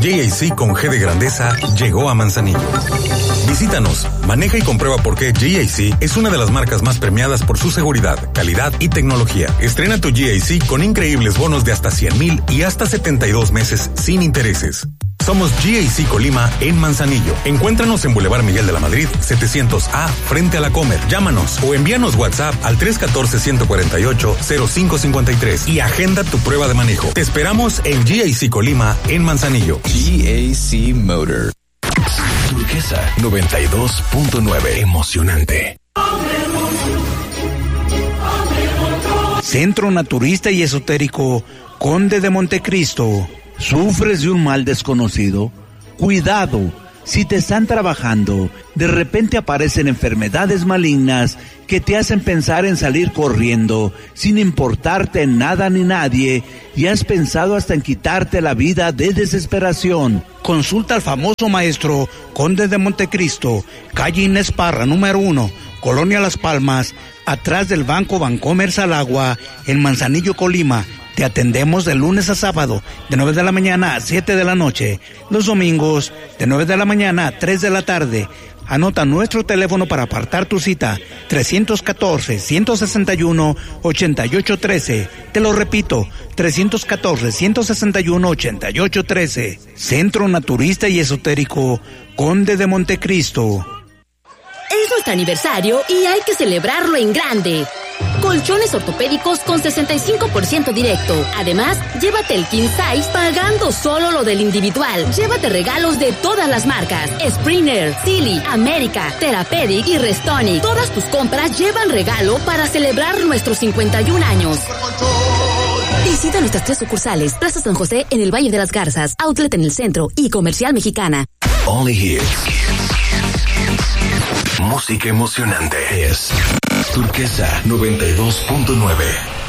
GAC con G de grandeza llegó a Manzanillo. Visítanos, maneja y comprueba por qué GAC es una de las marcas más premiadas por su seguridad, calidad y tecnología. Estrena tu GAC con increíbles bonos de hasta 100,000 y hasta 72 meses sin intereses. Somos GAC Colima en Manzanillo. Encuéntranos en Boulevard Miguel de la Madrid, 700A, frente a la Comer. Llámanos o envíanos WhatsApp al 314-148-0553 y agenda tu prueba de manejo. Te esperamos en GAC Colima en Manzanillo. GAC Motor. Turquesa 92.9. Emocionante. Centro Naturista y Esotérico Conde de Montecristo. ¿Sufres de un mal desconocido? Cuidado, si te están trabajando, de repente aparecen enfermedades malignas que te hacen pensar en salir corriendo, sin importarte nada ni nadie, y has pensado hasta en quitarte la vida de desesperación. Consulta al famoso maestro Conde de Montecristo, calle Inés Parra, número 1, Colonia Las Palmas, atrás del Banco Bancomer al Agua, en Manzanillo, Colima. Te atendemos de lunes a sábado, de 9 de la mañana a 7 de la noche. Los domingos, de 9 de la mañana a 3 de la tarde. Anota nuestro teléfono para apartar tu cita, 314-161-8813. Te lo repito, 314-161-8813. Centro Naturista y Esotérico Conde de Montecristo. Es nuestro aniversario y hay que celebrarlo en grande. Colchones ortopédicos con 65% directo. Además, llévate el King Size pagando solo lo del individual. Llévate regalos de todas las marcas: Springer, Silly, América, Therapeutic y Restonic. Todas tus compras llevan regalo para celebrar nuestros 51 años. Visita nuestras 3 sucursales: Plaza San José en el Valle de las Garzas, Outlet en el centro y Comercial Mexicana. Only Hits. Música emocionante es Turquesa 92.9.